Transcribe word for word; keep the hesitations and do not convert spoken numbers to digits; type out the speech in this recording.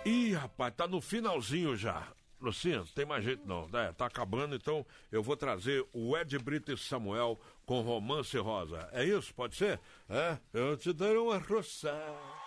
Ih, rapaz, tá no finalzinho já. Luciano, tem mais jeito não, é, tá acabando, então eu vou trazer o Ed Brito e Samuel com Romance Rosa. É isso? Pode ser? É? Eu te darei uma roça.